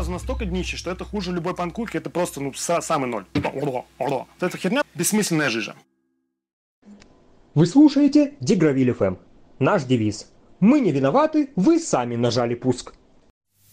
сразу настолько днище, что это хуже любой панкульки, это просто, ну, самый ноль. Это херня, бессмысленная жижа. Вы слушаете Дигравиль ФМ. Наш девиз: мы не виноваты, вы сами нажали пуск.